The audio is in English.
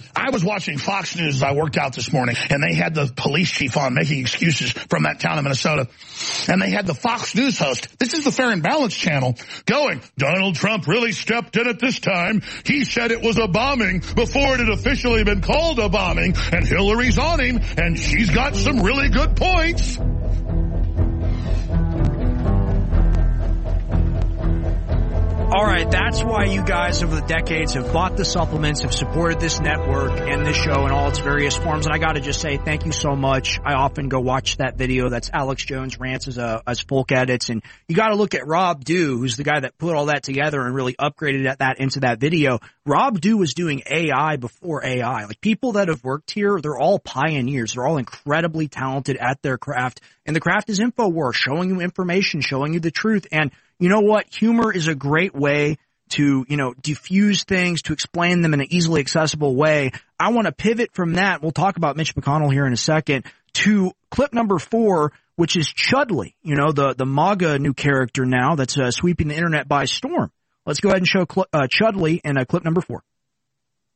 I was watching Fox News as I worked out this morning, and they had the police chief on making excuses from that town in Minnesota. And they had the Fox News host, this is the Fair and Balanced channel, going, Donald Trump really stepped in at this time. He said it was a bombing before it had officially been called a bombing, and Hillary's on him, and she's got some really good points. All right, that's why you guys over the decades have bought the supplements, have supported this network and this show in all its various forms. And I got to just say thank you so much. I often go watch that video. That's Alex Jones Rants as Folk Edits. And you got to look at Rob Dew, who's the guy that put all that together and really upgraded that into that video. Rob Dew was doing AI before AI. Like, people that have worked here, they're all pioneers. They're all incredibly talented at their craft. And the craft is InfoWars, showing you information, showing you the truth. And you know what? Humor is a great way to, diffuse things, to explain them in an easily accessible way. I want to pivot from that. We'll talk about Mitch McConnell here in a second, to clip number 4, which is Chudley, the MAGA new character now that's sweeping the internet by storm. Let's go ahead and show Chudley in clip number 4.